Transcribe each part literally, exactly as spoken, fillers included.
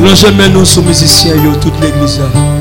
Nous jamais nous sommes musiciens, yo, toute l'église.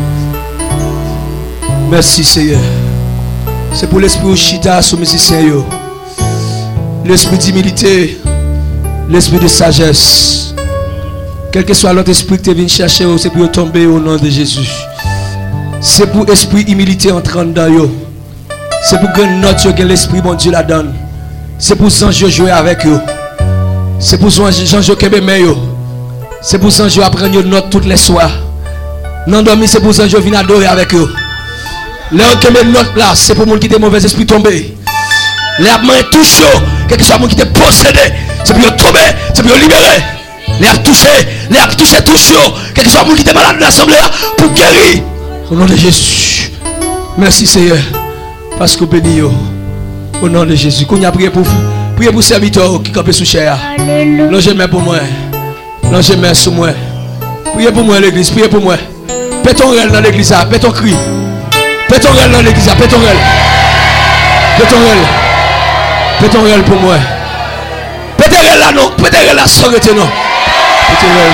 Merci Seigneur. C'est pour l'esprit chita sous musiciens, yo. L'esprit d'humilité, l'esprit de sagesse. Quel que soit l'autre esprit que tu viens chercher, c'est pour tomber au nom de Jésus. C'est pour l'esprit humilité entrant dans yo. C'est pour que notre que l'esprit bon Dieu la donne. C'est pour ça que jouer avec eux. C'est pour ça que Jean-Jo yo. C'est pour ça que je apprends une note toutes les soirs. Non dormi, c'est pour ça que je viens adorer avec eux. Les gens qui mettent note là, c'est pour les gens qui ont mauvais esprit tomber. Les gens qui tout chaud, quelque soit qui est possédé, c'est pour tomber, c'est pour libérer. Les gens touchés, les gens touchés tout chaud, quelque soit qui est malade de l'assemblée pour guérir. Au nom de Jésus. Merci Seigneur. Parce que vous bénissez. Au nom de Jésus. Qu'on a prié pour vous. Priez pour serviteur qui campent sous chair. Non, je mets pour moi. Non, je mets sur moi. Priez pour moi l'église. Priez pour moi. Pétons rel dans l'église. Pétons cri. Pétons rel dans l'église. Pétons rel. Pétons rel. Pétons rel pour moi. Pétons rel là non. Pétons rel là sans rete non. Pétons rel.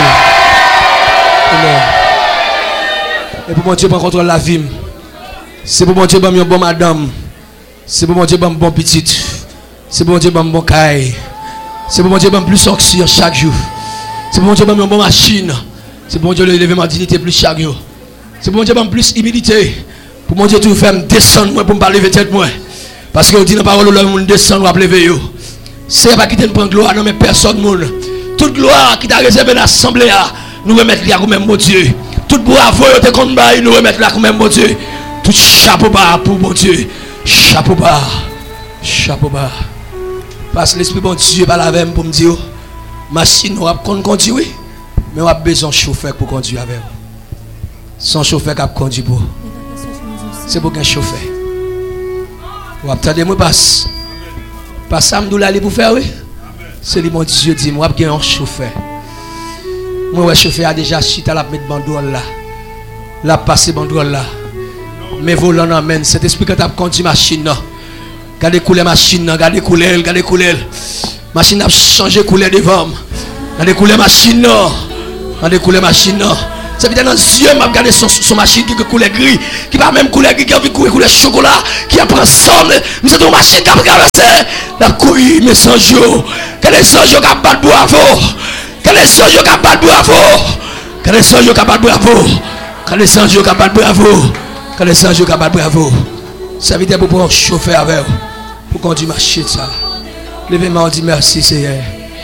Et pour mon Dieu, prend contrôle la vie. C'est pour mon Dieu, bon bon madame. C'est pour mon Dieu, bon bon petite. C'est pour mon Dieu, bon bon caille. C'est pour mon Dieu, bon plus oxygène chaque jour. C'est pour mon Dieu, bon bon machine. C'est pour mon Dieu, lever ma dignité plus chaque jour. C'est pour mon Dieu, bon plus humilité. Pour mon Dieu, tout faire me descendre moi pour me parler tête moi. Parce que vous dites dans la parole, l'homme descend, va lever yo. C'est pas qui te prendre gloire, non mais personne monde. Toute gloire qui t'a réservé l'assemblée, nous remettre là comme même mon Dieu. Toute bravo, te combat, nous remettre là comme même mon Dieu. Tout chapeau bas pour mon Dieu. Chapeau bas. Chapeau bas. Parce que l'esprit bon Dieu pas la même pour me dire machine on va conduire mais on a besoin de chauffeur pour conduire avec. Sans chauffeur qui conduit pour. C'est pour qu'un chauffeur. Ou attendez moi passe. Pas ça me aller pour faire oui. C'est le bon Dieu dit moi j'ai un chauffeur. Moi ouais chauffeur a déjà chita la mettre banderole là. La passer banderole là. Mais volant amène cet esprit qui t'a conduit machine là. Regardez couler machine, regardez couler, regardez couler. Machine a changé couleur devant. Regardez couler machine, regardez couler machine. Ça veut dire dans les yeux, m'a regardé son, son machine qui couleur gris, qui va même couleur gris, qui a vu couler couleur chocolat, qui a pris somme. Mais c'est une machine qui a traversé la couille, mais sans jour. Quel est ce jour qui a battu bravo? Quel est ce jour qui a battu bravo? Quel est ce jour qui a battu bravo? Quel est ce jour qui a battu bravo? Quel est ce jour qui a battu bravo? Ça veut dire pour pouvoir chauffer avec vous. Pour conduire ma chute ça. Levez-moi, on dit merci Seigneur.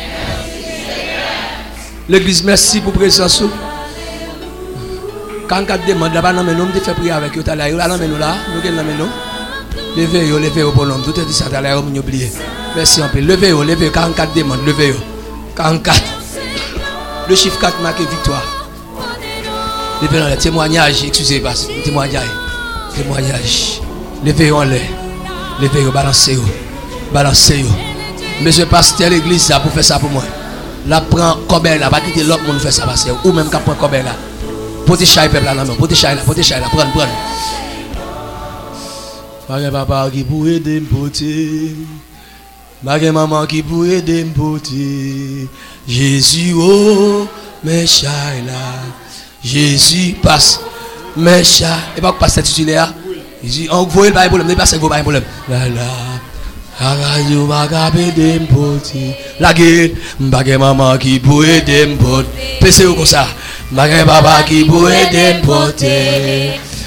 L'église, merci pour présence. Quand on demande là-bas, nous avons fait prier avec eux. Nous avons là, nous avons levez-vous, levez-vous pour l'homme. Tout est dit ça, nous avons oublié. Merci un peu. Levez-vous, levez-vous. quarante-quatre demandes, levez-vous. quarante-quatre. Le chiffre quatre marque victoire. Levez-vous, le témoignage, excusez-moi, témoignage. Témoignage. Levez-vous en l'air. Levez-vous, balancez-vous. Balancez-vous. Monsieur pasteur l'église ça pour faire ça pour moi. La prend Cobel là, pas quitter l'autre monde faire ça passer ou même qu'à prendre Cobel là. Portez chat peuple là non, portez chat là, portez chat là, prendre prendre. Bagay papa qui pour aider me porter. Bagay maman qui pour aider me porter. Jésus oh, mes chats là. Jésus passe mes chats et pas passer titulaire. Il dit on voit pas problème, ne passe pas problème. Là là. Agaju magabe dem poti. La gueule, bagay maman qui pour aider me porter. Pensez comme ça. Bagay papa qui pour aider me porter.